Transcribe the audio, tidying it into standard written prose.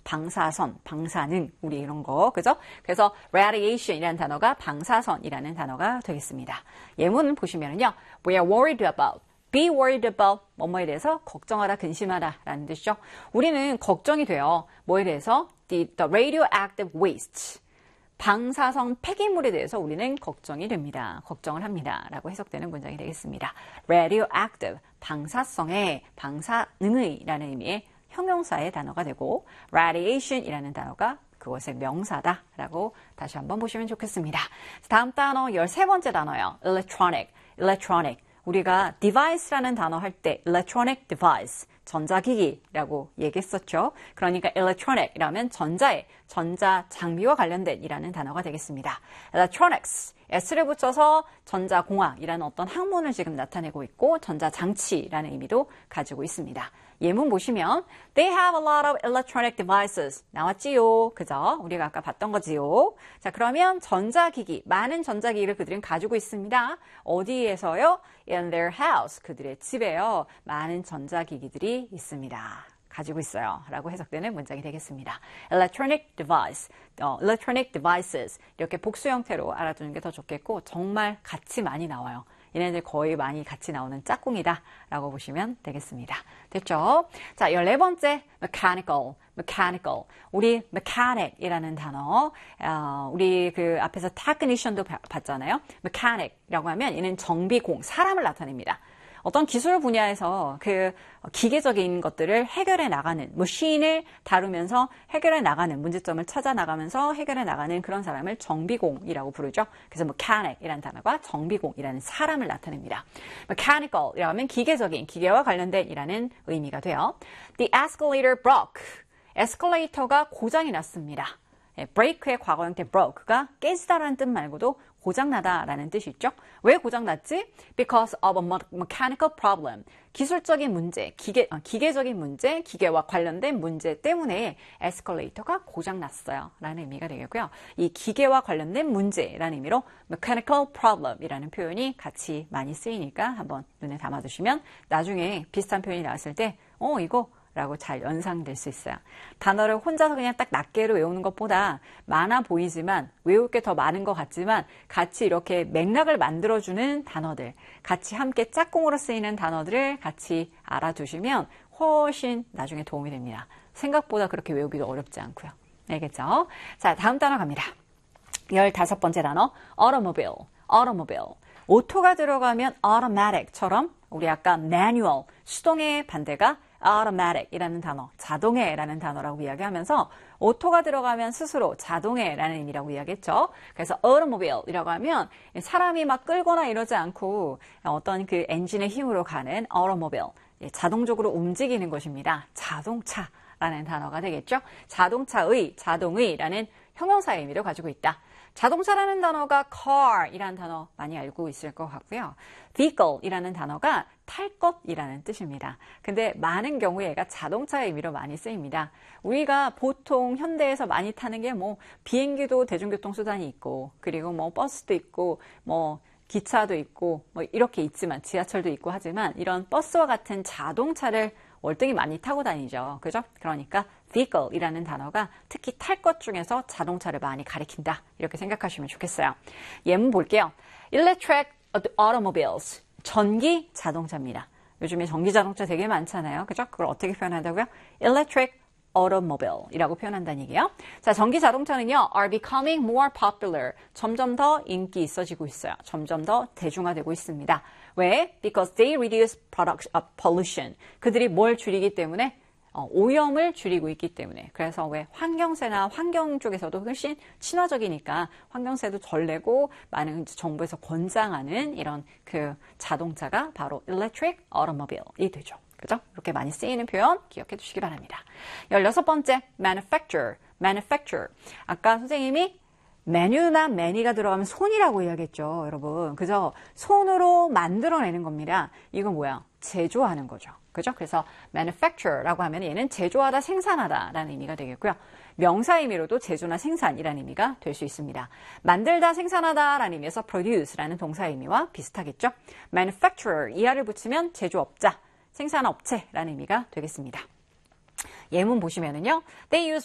방사선, 방사능, 우리 이런 거, 그죠? 그래서 radiation이라는 단어가 방사선이라는 단어가 되겠습니다. 예문 보시면은요, we are worried about, be worried about, 뭐뭐에 대해서 걱정하다, 근심하다 라는 뜻이죠. 우리는 걱정이 돼요. 뭐에 대해서? The radioactive waste. 방사성 폐기물에 대해서 우리는 걱정이 됩니다. 걱정을 합니다. 라고 해석되는 문장이 되겠습니다. radioactive, 방사성의, 방사능의 라는 의미의 형용사의 단어가 되고 radiation이라는 단어가 그것의 명사다 라고 다시 한번 보시면 좋겠습니다. 다음 단어 13번째 단어요. electronic, electronic. 우리가 device라는 단어 할 때 electronic device, 전자기기라고 얘기했었죠. 그러니까 electronic이라면 전자의, 전자 장비와 관련된 이라는 단어가 되겠습니다. electronics, s를 붙여서 전자공학이라는 어떤 학문을 지금 나타내고 있고 전자장치라는 의미도 가지고 있습니다. 예문 보시면 They have a lot of electronic devices. 나왔지요. 그죠? 우리가 아까 봤던 거지요. 자, 그러면 전자기기, 많은 전자기기를 그들은 가지고 있습니다. 어디에서요? In their house. 그들의 집에요. 많은 전자기기들이 있습니다. 가지고 있어요. 라고 해석되는 문장이 되겠습니다. electronic device, electronic devices 이렇게 복수 형태로 알아두는 게 더 좋겠고 정말 같이 많이 나와요. 얘네들 거의 많이 같이 나오는 짝꿍이다 라고 보시면 되겠습니다. 됐죠? 자, 14번째 mechanical, mechanical. 우리 mechanic이라는 단어, 우리 그 앞에서 technician도 봤잖아요. mechanic이라고 하면 얘는 정비공, 사람을 나타냅니다. 어떤 기술 분야에서 그 기계적인 것들을 해결해 나가는, 머신을 다루면서 해결해 나가는, 문제점을 찾아 나가면서 해결해 나가는 그런 사람을 정비공이라고 부르죠. 그래서 mechanic이라는 단어가 정비공이라는 사람을 나타냅니다. mechanical이라고 하면 기계적인, 기계와 관련된 이라는 의미가 돼요. The escalator broke. 에스컬레이터가 고장이 났습니다. break의 과거 형태 broke가 깨지다라는 뜻 말고도 고장나다라는 뜻이 있죠. 왜 고장났지? Because of a mechanical problem. 기술적인 문제, 기계적인 문제, 기계와 관련된 문제 때문에 에스컬레이터가 고장났어요. 라는 의미가 되겠고요. 이 기계와 관련된 문제라는 의미로 mechanical problem이라는 표현이 같이 많이 쓰이니까 한번 눈에 담아두시면 나중에 비슷한 표현이 나왔을 때 이거 라고 잘 연상될 수 있어요. 단어를 혼자서 그냥 딱 낱개로 외우는 것보다 많아 보이지만 외울 게 더 많은 것 같지만 같이 이렇게 맥락을 만들어주는 단어들, 같이 함께 짝꿍으로 쓰이는 단어들을 같이 알아두시면 훨씬 나중에 도움이 됩니다. 생각보다 그렇게 외우기도 어렵지 않고요. 알겠죠? 자, 다음 단어 갑니다. 15번째 단어 automobile, automobile. 오토가 들어가면 automatic처럼 우리 아까 manual, 수동의 반대가 automatic이라는 단어, 자동해라는 단어라고 이야기하면서 오토가 들어가면 스스로 자동해라는 의미라고 이야기했죠. 그래서 automobile이라고 하면 사람이 막 끌거나 이러지 않고 어떤 그 엔진의 힘으로 가는 automobile, 자동적으로 움직이는 것입니다. 자동차라는 단어가 되겠죠. 자동차의, 자동의라는 형용사의 의미를 가지고 있다. 자동차라는 단어가 car이라는 단어 많이 알고 있을 것 같고요. vehicle이라는 단어가 탈 것이라는 뜻입니다. 근데 많은 경우에 얘가 자동차의 의미로 많이 쓰입니다. 우리가 보통 현대에서 많이 타는 게 뭐 비행기도 대중교통수단이 있고 그리고 뭐 버스도 있고 뭐 기차도 있고 뭐 이렇게 있지만 지하철도 있고 하지만 이런 버스와 같은 자동차를 월등히 많이 타고 다니죠. 그죠? 그러니까 vehicle이라는 단어가 특히 탈 것 중에서 자동차를 많이 가리킨다. 이렇게 생각하시면 좋겠어요. 예문 볼게요. Electric automobiles. 전기 자동차입니다. 요즘에 전기 자동차 되게 많잖아요. 그죠? 그걸 어떻게 표현한다고요? Electric automobile이라고 표현한다는 얘기예요. 자, 전기 자동차는요, are becoming more popular. 점점 더 인기 있어지고 있어요. 점점 더 대중화되고 있습니다. 왜? Because they reduce pollution. 그들이 뭘 줄이기 때문에? 오염을 줄이고 있기 때문에. 그래서 왜 환경세나 환경 쪽에서도 훨씬 친화적이니까 환경세도 덜 내고 많은 정부에서 권장하는 이런 그 자동차가 바로 electric automobile이 되죠. 그죠? 이렇게 많이 쓰이는 표현 기억해 주시기 바랍니다. 16번째, manufacture. manufacture. 아까 선생님이 메뉴나 매니가 들어가면 손이라고 이야기했죠, 여러분. 그죠? 손으로 만들어내는 겁니다. 이건 뭐야? 제조하는 거죠. 그죠? 그래서 manufacture라고 하면 얘는 제조하다, 생산하다라는 의미가 되겠고요. 명사 의미로도 제조나 생산이라는 의미가 될 수 있습니다. 만들다, 생산하다라는 의미에서 produce라는 동사 의미와 비슷하겠죠? manufacturer, 이하를 붙이면 제조업자, 생산업체라는 의미가 되겠습니다. 예문 보시면은요. They use